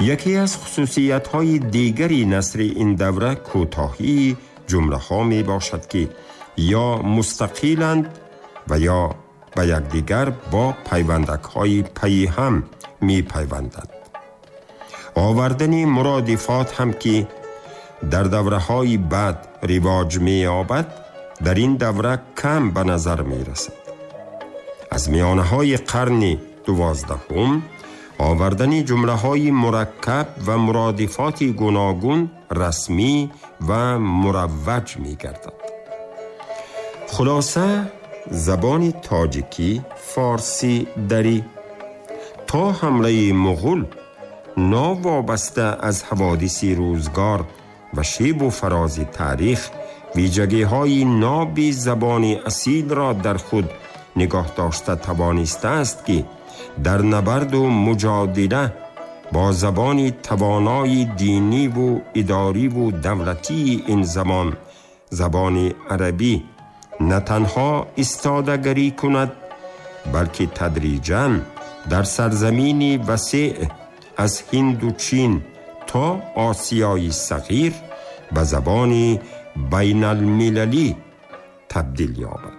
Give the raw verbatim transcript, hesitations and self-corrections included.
یکی از خصوصیت‌های دیگری نثر این دوره کوتاهی جمله‌ها می باشد که یا مستقلند و یا به یکدیگر با پیوندک‌های پی هم می پیوندند. آوردن مرادفات هم که در دوره‌های بعد رواج می یابد در این دوره کم به نظر می رسد. از میانه‌های قرن دوازدهم آوردن جمله‌های مرکب و مرادفات گوناگون رسمی و مروج می گردد. خلاصه زبان تاجیکی، فارسی، دری تا حمله مغول ناوابسته از حوادث روزگار و شیب و فراز تاریخ ویژگی‌های ناب زبان اصیل را در خود نگاه داشته توانسته است که در نبرد و مجادله با زبان توانای دینی و اداری و دولتی این زمان، زبان عربی، نه تنها استادگری کند بلکه تدریجاً در سرزمینی وسیع از هند و چین تا آسیای صغیر به زبان بین المللی تبدیل یابد.